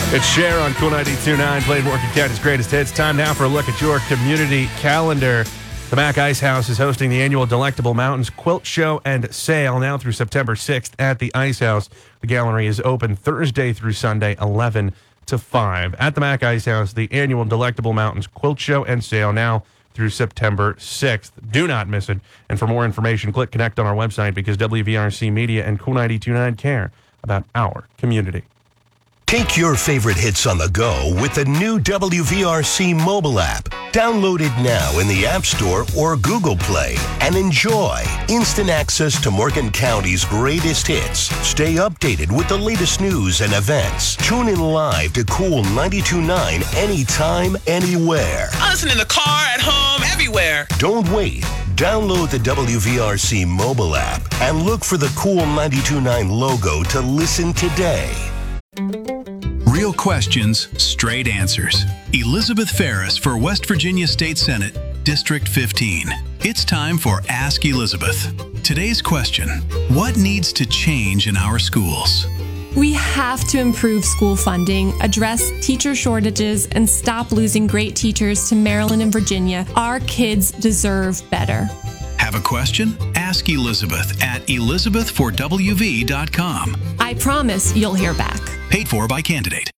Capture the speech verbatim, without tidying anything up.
It's Cher on Cool ninety-two point nine, playing Morgan County's greatest hits. Time now for a look at your community calendar. The Mac Ice House is hosting the annual Delectable Mountains Quilt Show and Sale now through September sixth at the Ice House. The gallery is open Thursday through Sunday, eleven to five. At the Mac Ice House, the annual Delectable Mountains Quilt Show and Sale now through September sixth. Do not miss it. And for more information, click connect on our website because W V R C Media and Cool ninety-two point nine care about our community. Take your favorite hits on the go with the new W V R C mobile app. Download it now in the App Store or Google Play and enjoy instant access to Morgan County's greatest hits. Stay updated with the latest news and events. Tune in live to Cool ninety-two point nine anytime, anywhere. I listen in the car, at home, everywhere. Don't wait. Download the W V R C mobile app and look for the Cool ninety-two point nine logo to listen today. Real questions, straight answers. Elizabeth Ferris for West Virginia State Senate, District fifteen. It's time for Ask Elizabeth. Today's question: what needs to change in our schools? We have to improve school funding, address teacher shortages, and stop losing great teachers to Maryland and Virginia. Our kids deserve better. Have a question? Ask Elizabeth at elizabeth for w v dot com. I promise you'll hear back. Paid for by Candidate.